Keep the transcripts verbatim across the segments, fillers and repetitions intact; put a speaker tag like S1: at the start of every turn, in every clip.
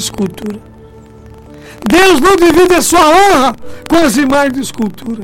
S1: de escultura. Deus não divide a sua honra com as imagens de escultura.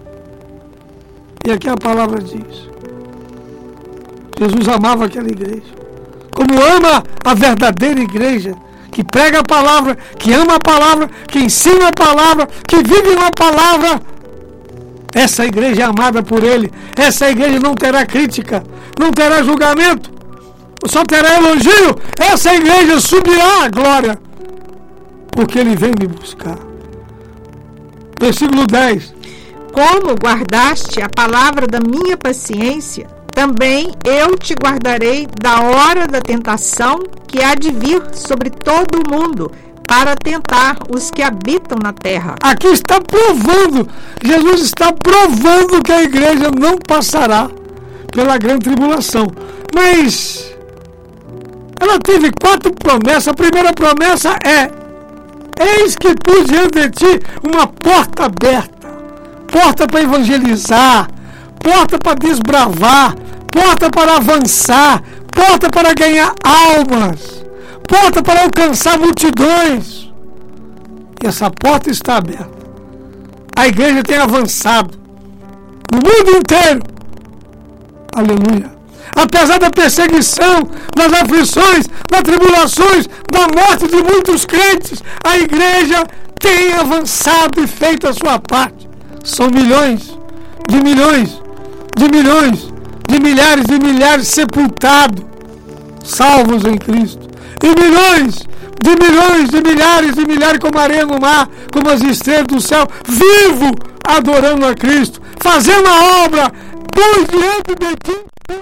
S1: E aqui a palavra diz: Jesus amava aquela igreja, como ama a verdadeira igreja, que prega a palavra, que ama a palavra, que ensina a palavra, que vive uma palavra. Essa igreja é amada por Ele. Essa igreja não terá crítica, não terá julgamento, só terá elogio. Essa igreja subirá à glória, porque Ele vem me buscar. Versículo dez.
S2: Como guardaste a palavra da minha paciência, também eu te guardarei da hora da tentação que há de vir sobre todo o mundo, para tentar os que habitam na terra.
S1: Aqui está provando, Jesus está provando que a igreja não passará pela grande tribulação. Mas ela teve quatro promessas. A primeira promessa é: eis que pus diante de ti uma porta aberta, porta para evangelizar, porta para desbravar, porta para avançar, porta para ganhar almas, porta para alcançar multidões. E essa porta está aberta. A igreja tem avançado no mundo inteiro. Aleluia. Apesar da perseguição, das aflições, das tribulações, da morte de muitos crentes, a igreja tem avançado e feito a sua parte. São milhões, de milhões, de milhões, de milhares e milhares sepultados, salvos em Cristo. E milhões, de milhões, de milhares e milhares, como a areia no mar, como as estrelas do céu, vivo, adorando a Cristo, fazendo a obra, pois diante de ti.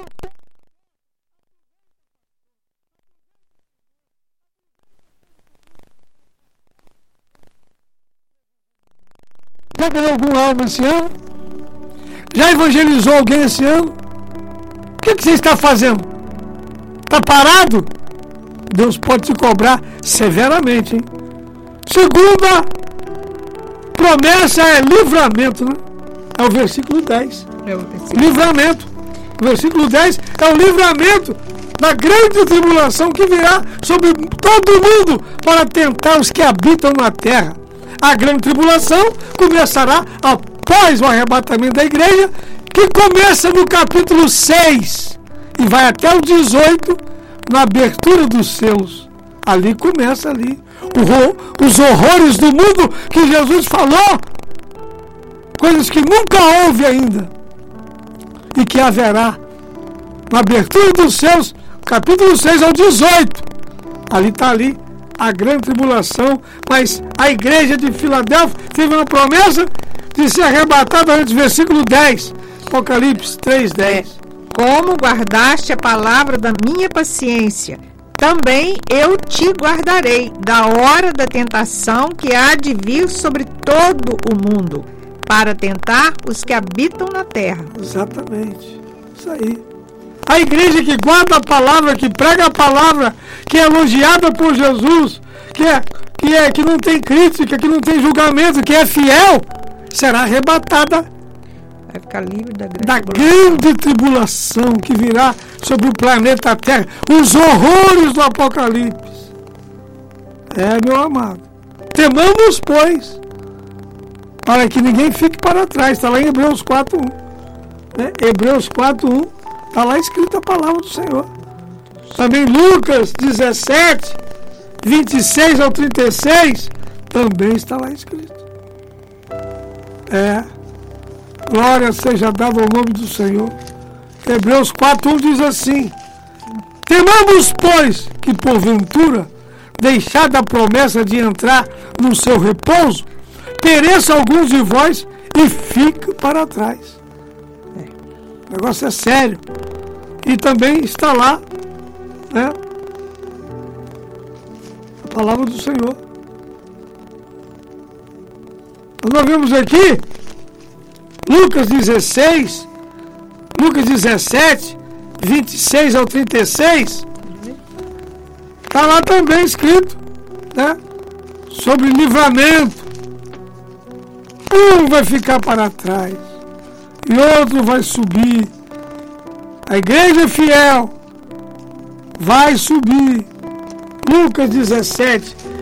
S1: Já ganhou algum alma esse ano? Já evangelizou alguém esse ano? O que, que você está fazendo? Está parado? Deus pode te cobrar severamente, hein? Segunda promessa é livramento, né? É o versículo dez.
S2: É o versículo.
S1: Livramento. O versículo dez é o livramento da grande tribulação que virá sobre todo mundo para tentar os que habitam na terra. A grande tribulação começará após o arrebatamento da igreja, que começa no capítulo seis e vai até o dezoito, na abertura dos selos. Ali começa ali o, os horrores do mundo que Jesus falou, coisas que nunca houve ainda e que haverá na abertura dos seus, capítulo seis ao dezoito. Ali está ali a grande tribulação. Mas a igreja de Filadélfia teve uma promessa de ser arrebatada antes. Versículo dez, Apocalipse três, dez.
S2: Como guardaste a palavra da minha paciência, também eu te guardarei da hora da tentação que há de vir sobre todo o mundo, para tentar os que habitam na terra.
S1: Exatamente, isso aí. A igreja que guarda a palavra, que prega a palavra, que é elogiada por Jesus, que, é, que, é, que não tem crítica, que não tem julgamento, que é fiel, será arrebatada.
S2: Vai ficar livre da grande,
S1: da grande tribulação que virá sobre o planeta Terra. Os horrores do Apocalipse. É, meu amado. Temamos, pois, para que ninguém fique para trás. Está lá em Hebreus quatro, um. Né? Hebreus quatro, um. Está lá escrita a palavra do Senhor. Também Lucas dezessete, vinte e seis ao trinta e seis. Também está lá escrito. É. Glória seja dada ao nome do Senhor. Hebreus quatro, um diz assim: temamos, pois, que porventura, deixada a promessa de entrar no seu repouso, pereça alguns de vós e fique para trás. É. O negócio é sério. E também está lá, né, a palavra do Senhor. Nós vemos aqui Lucas dezesseis, Lucas dezessete, vinte e seis ao trinta e seis, está lá também escrito, né, sobre livramento. Um vai ficar para trás e outro vai subir. A igreja fiel vai subir. Lucas dezessete,